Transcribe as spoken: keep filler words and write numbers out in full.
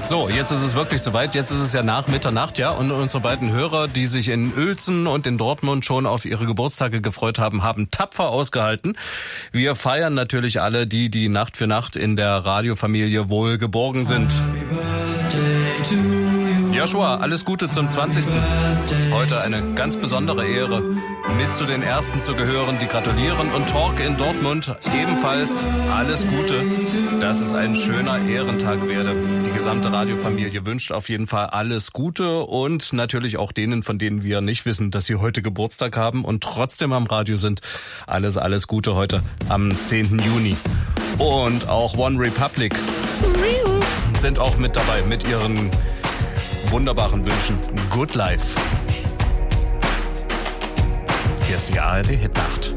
So, jetzt ist es wirklich soweit. Jetzt ist es ja nach Mitternacht, ja. Und unsere beiden Hörer, die sich in Uelzen und in Dortmund schon auf ihre Geburtstage gefreut haben, haben tapfer ausgehalten. Wir feiern natürlich alle die, die Nacht für Nacht in der Radiofamilie wohl geborgen sind. Joshua, alles Gute zum zwanzigsten Heute eine ganz besondere Ehre, mit zu den Ersten zu gehören, die gratulieren. Und Torque in Dortmund ebenfalls alles Gute, dass es ein schöner Ehrentag werde. Die gesamte Radiofamilie wünscht auf jeden Fall alles Gute und natürlich auch denen, von denen wir nicht wissen, dass sie heute Geburtstag haben und trotzdem am Radio sind. Alles, alles Gute heute am zehnten Juni. Und auch One Republic sind auch mit dabei mit ihren wunderbaren Wünschen. Good Life. Hier ist die A R D Hitnacht.